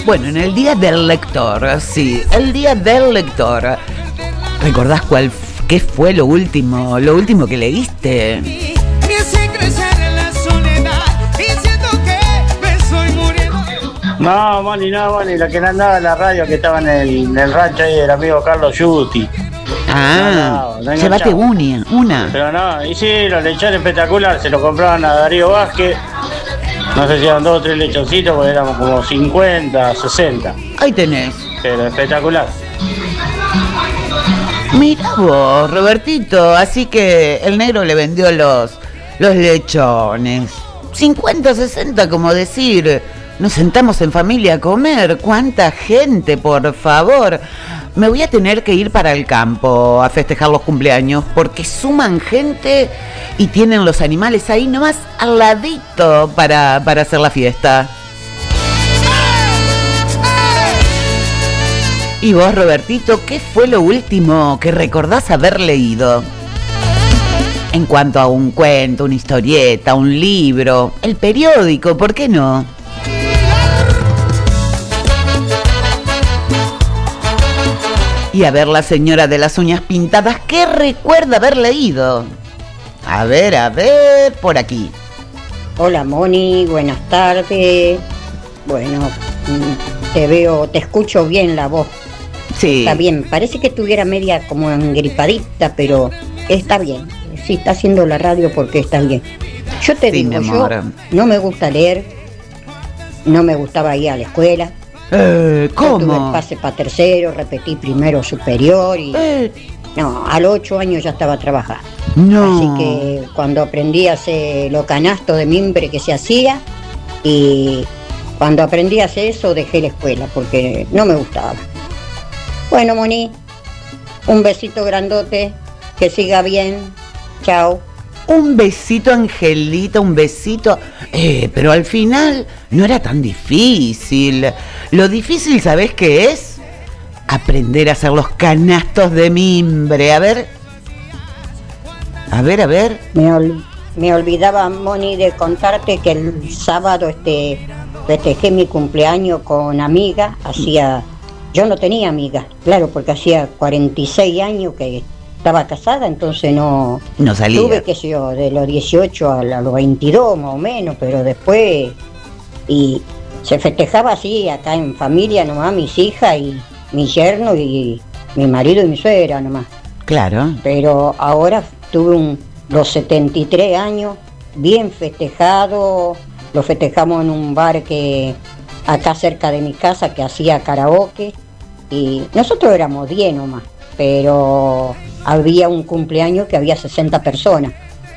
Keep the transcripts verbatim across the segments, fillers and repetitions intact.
Bueno, en el Día del Lector, sí, el Día del Lector. ¿Recordás cuál, qué fue lo último, lo último que leíste? No, Moni, no, Moni, la que no andaba en la radio, que estaba en el, en el rancho ahí del amigo Carlos Yuti. Ah, no, no, no llévate una, una. Pero no, y sí, los lechones espectacular, se lo compraban a Darío Vázquez. No sé si eran dos o tres lechoncitos, porque éramos como cincuenta, sesenta. Ahí tenés. Pero espectacular. Mira vos, Robertito, así que el negro le vendió los, los lechones. cincuenta, sesenta, como decir, nos sentamos en familia a comer. ¿Cuánta gente, por favor? Me voy a tener que ir para el campo a festejar los cumpleaños porque suman gente y tienen los animales ahí nomás al ladito para, para hacer la fiesta. Y vos, Robertito, ¿qué fue lo último que recordás haber leído? En cuanto a un cuento, una historieta, un libro, el periódico, ¿por qué no? Y a ver, la señora de las uñas pintadas, ¿qué recuerda haber leído? A ver, a ver, por aquí. Hola, Moni, buenas tardes. Bueno, te veo, te escucho bien la voz. Sí. Está bien, parece que estuviera media como engripadita, pero está bien. Sí, está haciendo la radio porque está bien. Yo te sí, digo, yo no me gusta leer, no me gustaba ir a la escuela. Eh, ¿Cómo? Yo tuve pase para tercero, repetí primero superior y... Eh. No, a los ocho años ya estaba trabajando. No. Así que cuando aprendí a hacer los canastos de mimbre que se hacía, y cuando aprendí a hacer eso dejé la escuela porque no me gustaba. Bueno, Moni, un besito grandote, que siga bien, chao. Un besito, Angelita, un besito. Eh, pero al final no era tan difícil. Lo difícil, ¿sabés qué es? Aprender a hacer los canastos de mimbre. A ver. A ver, a ver. Me, ol- me olvidaba, Moni, de contarte que el sábado este festejé mi cumpleaños con amigas. Hacía... Yo no tenía amigas, claro, porque hacía cuarenta y seis años que... estaba casada, entonces no, no salía. Tuve, qué sé yo, de los dieciocho a los veintidós más o menos, pero después, y se festejaba así, acá en familia nomás, mis hijas y mi yerno y mi marido y mi suegra nomás. Claro. Pero ahora tuve un, los setenta y tres años, bien festejado, lo festejamos en un bar que acá cerca de mi casa que hacía karaoke, y nosotros éramos diez nomás, pero... había un cumpleaños que había sesenta personas.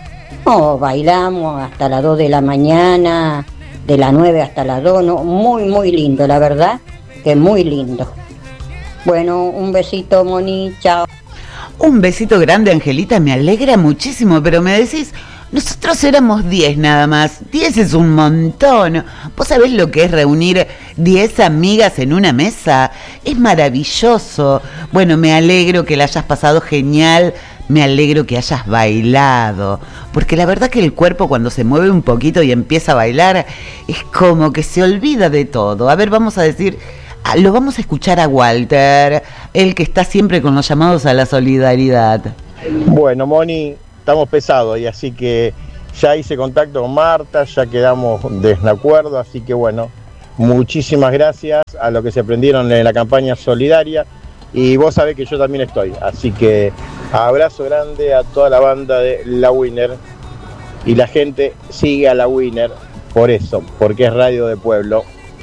No, bailamos hasta las dos de la mañana, de las nueve hasta las dos, no, muy, muy lindo, la verdad, que muy lindo. Bueno, un besito, Moni, chao. Un besito grande, Angelita, me alegra muchísimo, pero me decís, nosotros éramos diez nada más, diez es un montón. ¿Vos sabés lo que es reunir diez amigas en una mesa? Es maravilloso. Bueno, me alegro que la hayas pasado genial, me alegro que hayas bailado, porque la verdad que el cuerpo cuando se mueve un poquito y empieza a bailar, es como que se olvida de todo. A ver, vamos a decir... Lo vamos a escuchar a Walter, el que está siempre con los llamados a la solidaridad. Bueno, Moni, estamos pesados y así que ya hice contacto con Marta, ya quedamos de acuerdo, así que bueno, muchísimas gracias a los que se prendieron en la campaña solidaria y vos sabés que yo también estoy, así que abrazo grande a toda la banda de La Winner y la gente sigue a La Winner por eso, porque es radio de pueblo.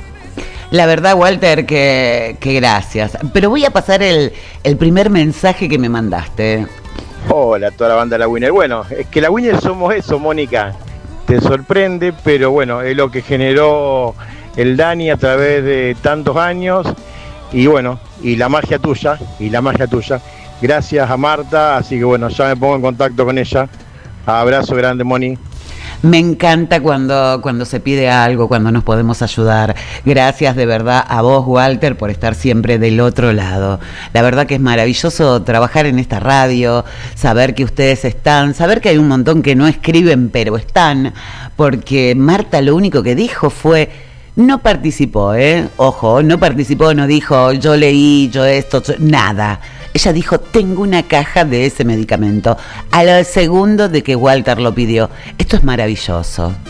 La verdad, Walter, que, que gracias. Pero voy a pasar el, el primer mensaje que me mandaste. Hola, toda la banda de La Winner. Bueno, es que La Winner somos eso, Mónica. Te sorprende, pero bueno, es lo que generó el Dani a través de tantos años. Y bueno, y la magia tuya, y la magia tuya. Gracias a Marta, así que bueno, ya me pongo en contacto con ella. Abrazo grande, Moni. Me encanta cuando, cuando se pide algo, cuando nos podemos ayudar. Gracias de verdad a vos, Walter, por estar siempre del otro lado. La verdad que es maravilloso trabajar en esta radio, saber que ustedes están, saber que hay un montón que no escriben, pero están, porque Marta lo único que dijo fue, No participó, ¿eh? Ojo, no participó, no dijo yo leí, yo esto, yo... nada. Ella dijo, tengo una caja de ese medicamento. Al segundo de que Walter lo pidió. Esto es maravilloso.